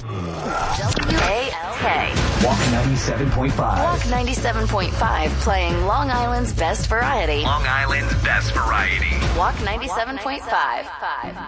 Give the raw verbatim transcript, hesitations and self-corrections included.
W A L K. Walk ninety-seven point five. Walk ninety-seven point five, playing Long Island's best variety. Long Island's best variety. Walk ninety-seven point five.